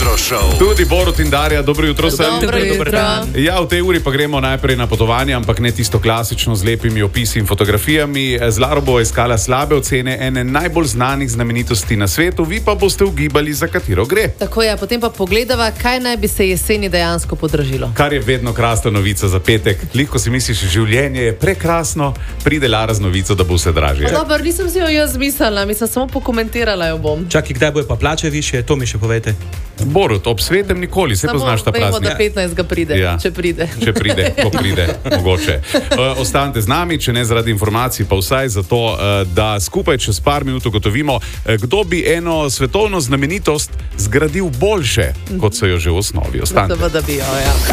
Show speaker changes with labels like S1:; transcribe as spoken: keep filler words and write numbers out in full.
S1: jutro šov.
S2: Tudi Borut in Darja, dobro jutro vsem.
S3: Dobro jutro.
S2: Ja, v tej uri pa gremo najprej na potovanje, ampak ne tisto klasično z lepimi opisi in fotografijami. Zlaro bo iskala slabe ocene ene najbolj znanih znamenitosti na svetu, vi pa boste ugibali, za katero gre.
S3: Tako je, potem pa pogledava, kaj naj bi se jeseni dejansko podražilo.
S2: Kar je vedno krasna novica za petek. Lahko si misliš, življenje je prekrasno, pride Lara z novico, da bo vse dražje.
S3: Dobro, nisem si jo jaz mislila, mislim, samo pokomentirala jo bom.
S4: Čakaj, kdaj bojo pa plače višje, to mi še povejte.
S2: Borut, ob svetem nikoli, se poznaš ta praznik.
S3: Vemo, da petnajstega pride,
S2: Ja.
S3: če pride.
S2: Če pride, ko pride, mogoče. Uh, ostanite z nami, če ne zaradi informacij, pa vsaj zato, uh, da skupaj čez par minut ugotovimo, uh, kdo bi eno svetovno znamenitost zgradil boljše, kot so jo že v osnovi. Ostanite.
S3: Seveda bi jo, ja.